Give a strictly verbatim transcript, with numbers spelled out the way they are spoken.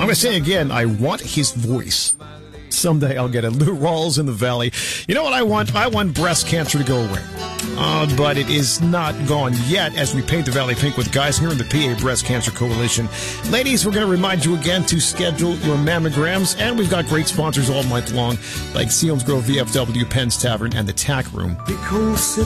going to say again, I want his voice. Someday I'll get it. Lou Rawls in the Valley. You know what I want? I want breast cancer to go away. Uh, but it is not gone yet as we paint the Valley pink with guys here in the P A Breast Cancer Coalition. Ladies, we're going to remind you again to schedule your mammograms, and we've got great sponsors all month long, like Seals Grove V F W, Penn's Tavern, and the Tack Room.